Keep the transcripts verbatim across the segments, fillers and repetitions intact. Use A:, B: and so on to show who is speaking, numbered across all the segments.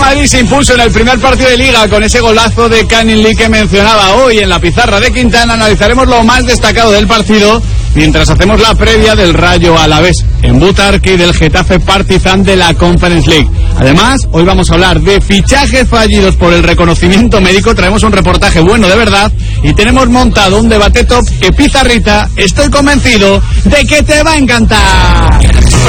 A: Madrid se impuso en el primer partido de Liga con ese golazo de Canning Lee que mencionaba hoy en la pizarra de Quintana. Analizaremos lo más destacado del partido mientras hacemos la previa del Rayo Alavés en Butarque y del Getafe Partizan de la Conference League. Además, hoy vamos a hablar de fichajes fallidos por el reconocimiento médico. Traemos un reportaje bueno de verdad y tenemos montado un debate top que, Pizarrita, estoy convencido de que te va a encantar.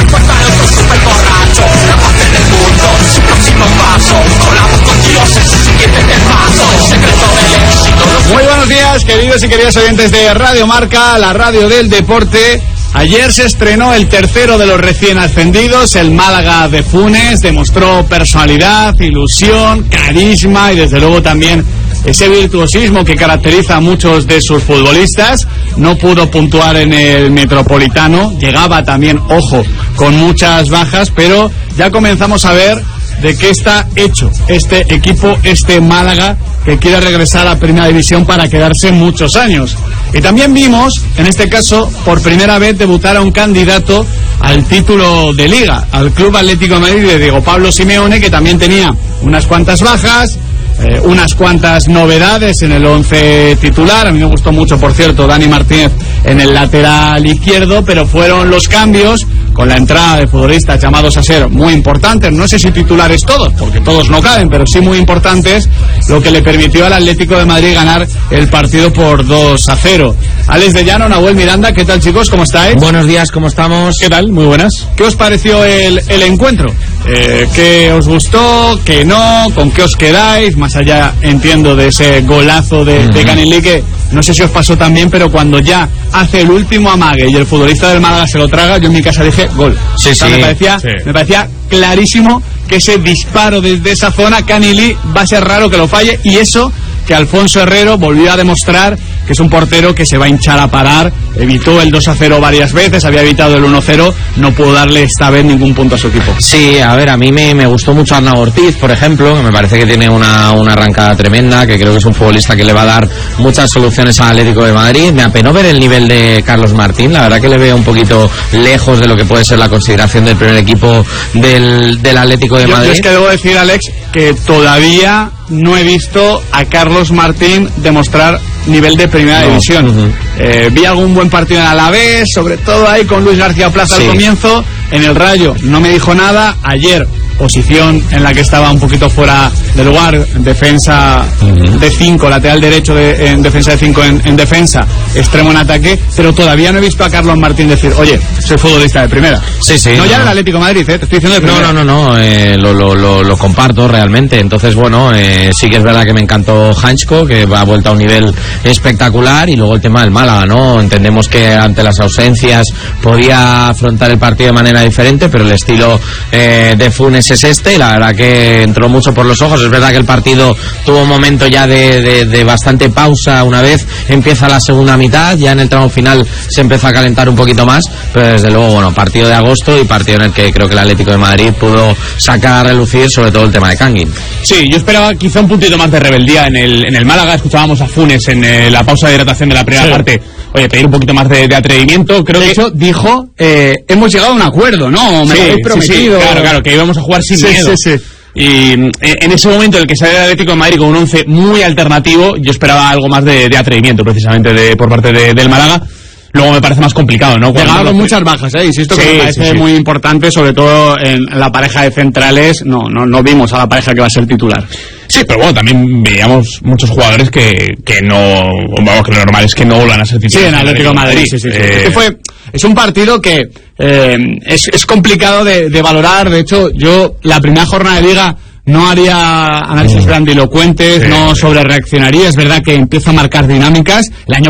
A: Muy buenos días, queridos y queridas oyentes de Radio Marca, la radio del deporte. Ayer se estrenó el tercero de los recién ascendidos, el Málaga de Funes. Demostró personalidad, ilusión, carisma y desde luego también ese virtuosismo que caracteriza a muchos de sus futbolistas. No pudo puntuar en el Metropolitano, llegaba también, ojo, con muchas bajas, pero ya comenzamos a ver de qué está hecho este equipo, este Málaga, que quiere regresar a Primera División para quedarse muchos años. Y también vimos, en este caso, por primera vez debutar a un candidato al título de Liga, al Club Atlético de Madrid de Diego Pablo Simeone, que también tenía unas cuantas bajas, eh, unas cuantas novedades en el once titular. A mí me gustó mucho, por cierto, Dani Martínez en el lateral izquierdo, pero fueron los cambios con la entrada de futbolistas llamados a ser muy importantes, no sé si titulares todos, porque todos no caben, pero sí muy importantes, lo que le permitió al Atlético de Madrid ganar el partido por dos a cero. Alex de Llano, Nahuel Miranda, ¿qué tal, chicos? ¿Cómo estáis?
B: Buenos días, ¿cómo estamos?
A: ¿Qué tal? Muy buenas. ¿Qué os pareció el, el encuentro? Eh, ¿Qué os gustó? ¿Qué no? ¿Con qué os quedáis? Más allá, entiendo, de ese golazo de, mm. de Canning Lee, que no sé si os pasó también, pero cuando ya hace el último amague y el futbolista del Málaga se lo traga, yo en mi casa dije gol.
B: Sí,
A: o sea,
B: sí,
A: me parecía,
B: sí.
A: me parecía clarísimo que ese disparo desde esa zona, Canning Lee, va a ser raro que lo falle, y eso que Alfonso Herrero volvió a demostrar que es un portero que se va a hinchar a parar. Evitó el dos a cero varias veces, había evitado el uno a cero, no pudo darle esta vez ningún punto a su equipo.
B: Sí, a ver, a mí me, me gustó mucho Arnau Ortiz, por ejemplo, que me parece que tiene una, una arrancada tremenda, que creo que es un futbolista que le va a dar muchas soluciones al Atlético de Madrid. Me apenó ver el nivel de Carlos Martín, la verdad que le veo un poquito lejos de lo que puede ser la consideración del primer equipo del, del Atlético de
A: yo,
B: Madrid.
A: Yo es que debo decir, Alex, que todavía no he visto a Carlos Martín demostrar nivel de Primera no. División. Uh-huh. Eh, vi algún buen partido en Alavés, sobre todo ahí con Luis García Plaza sí. al comienzo. En el Rayo no me dijo nada. Ayer, posición en la que estaba un poquito fuera de lugar, defensa uh-huh. de cinco, lateral derecho de, en defensa de cinco en, en defensa, extremo en ataque, pero todavía no he visto a Carlos Martín decir, oye, soy futbolista de primera.
B: Sí, sí.
A: No,
B: no
A: ya en el Atlético de Madrid, ¿eh? Te estoy diciendo de primera.
B: No, no, no, no, eh, lo, lo, lo, lo comparto realmente. Entonces, bueno, eh, sí que es verdad que me encantó Hanchko, que va a vuelta a un nivel espectacular, y luego el tema del Málaga, ¿no? Entendemos que ante las ausencias podía afrontar el partido de manera diferente, pero el estilo eh, de Funes es este, y la verdad que entró mucho por los ojos. Es verdad que el partido tuvo un momento ya de, de, de bastante pausa una vez empieza la segunda mitad, ya en el tramo final se empezó a calentar un poquito más, pero desde luego, bueno, partido de agosto y partido en el que creo que el Atlético de Madrid pudo sacar a relucir sobre todo el tema de Canning.
C: Sí, yo esperaba quizá un puntito más de rebeldía en el, en el Málaga. Escuchábamos a Funes en eh, la pausa de hidratación de la primera sí. parte. Oye, pedir un poquito más de, de atrevimiento. Creo
A: de
C: que
A: hecho dijo, eh, hemos llegado a un acuerdo, ¿no? Me
C: sí,
A: lo habéis prometido.
C: Sí, sí, claro, claro, que íbamos a jugar sin
A: sí,
C: miedo.
A: Sí, sí.
C: Y en ese momento en el que sale el Atlético de Madrid con un once muy alternativo, yo esperaba algo más de, de atrevimiento precisamente de, por parte de, del Málaga. Luego me parece más complicado, ¿no?
A: Llegaron con muchas bajas, ¿eh? Insisto que sí, me parece sí, sí. muy importante, sobre todo en la pareja de centrales. No, no, no vimos a la pareja que va a ser titular.
C: Sí, pero bueno, también veíamos muchos jugadores que, que no, vamos, que lo normal es que no vuelvan a ser titulares.
A: Sí, en Atlético de Madrid, sí, sí, sí. Eh... Es que fue, es un partido que eh, es, es complicado de, de valorar. De hecho, yo la primera jornada de Liga no haría análisis grandilocuentes, sí, no sí. sobre reaccionaría. Es verdad que empieza a marcar dinámicas. El año